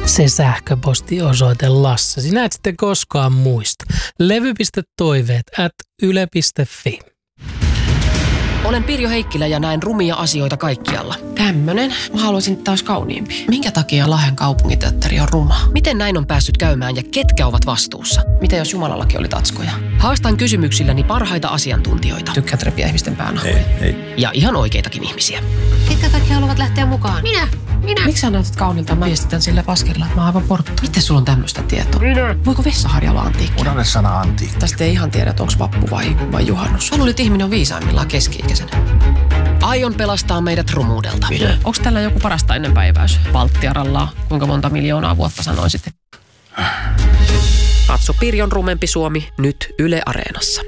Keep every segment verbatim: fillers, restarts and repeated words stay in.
Se sähköpostiosoite Lasse. Sinä et sitten koskaan muista. levy.toiveet at yle piste fi. Olen Pirjo Heikkilä ja näen rumia asioita kaikkialla. Tämmönen. Mä haluaisin taas kauniimpi. Minkä takia Lahden kaupunginteatteri on ruma? Miten näin on päässyt käymään ja ketkä ovat vastuussa? Mitä jos Jumalallakin oli tatskoja? Haastan kysymyksilläni parhaita asiantuntijoita. Tykkäät repiä ihmisten päänahoja. Ei, ei. Ja ihan oikeitakin ihmisiä. Ketkä kaikki haluavat lähteä mukaan? Minä! Minä! Miksi sä näytät kaunilta? Mä viestitän sillä paskella, että mä oon aivan portta. Miten sulla on tämmöistä tietoa? Minä! Voiko vessaharja olla antiikki? Unohda sana antiikki. Tästä ei ihan tiedä, että onko vappu vai, vai juhannus. Mä luulin, että ihminen on viisaimmillaan keski-ikäisenä. Aion pelastaa meidät rumuudelta. Minä? Onko tällä joku parasta ennenpäiväys? Valttiaralla, kuinka monta miljoonaa vuotta sanoisit? Katso Pirjon rumempi Suomi nyt Yle Areenassa.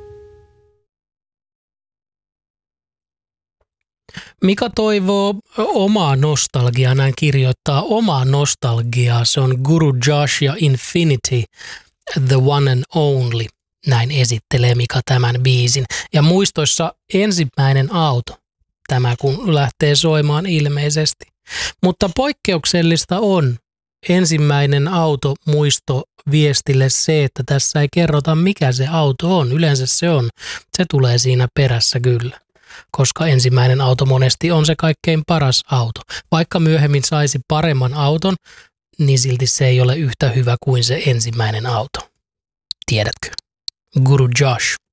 Mika toivoo omaa nostalgiaa, näin kirjoittaa omaa nostalgiaa. Se on Guru Josh ja Infinity, The One and Only. Näin esittelee Mika tämän biisin. Ja muistoissa ensimmäinen auto, tämä kun lähtee soimaan ilmeisesti. Mutta poikkeuksellista on ensimmäinen auto muisto viestille se, että tässä ei kerrota mikä se auto on. Yleensä se on, se tulee siinä perässä kyllä. Koska ensimmäinen auto monesti on se kaikkein paras auto. Vaikka myöhemmin saisi paremman auton, niin silti se ei ole yhtä hyvä kuin se ensimmäinen auto. Tiedätkö? Guru Josh.